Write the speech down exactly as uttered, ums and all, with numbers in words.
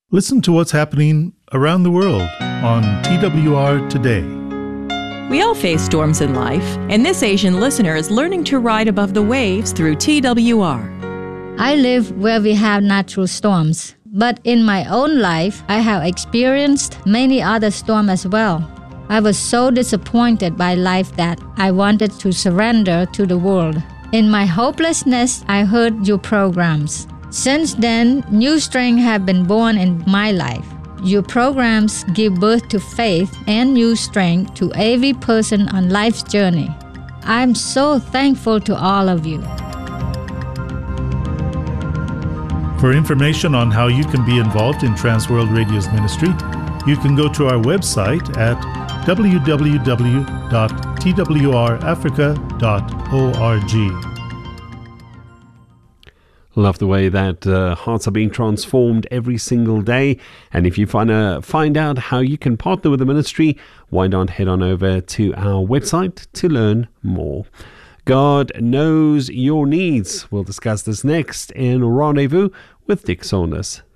Listen to what's happening around the world on T W R Today. We all face storms in life, and this Asian listener is learning to ride above the waves through T W R. I live where we have natural storms, but in my own life, I have experienced many other storms as well. I was so disappointed by life that I wanted to surrender to the world. In my hopelessness, I heard your programs. Since then, new strength have been born in my life. Your programs give birth to faith and new strength to every person on life's journey. I'm so thankful to all of you. For information on how you can be involved in Transworld Radio's ministry, you can go to our website at w w w dot t w r africa dot org. Love the way that uh, hearts are being transformed every single day. And if you want to find out how you can partner with the ministry, why not head on over to our website to learn more. God knows your needs. We'll discuss this next in Rendezvous with Dick Saunders.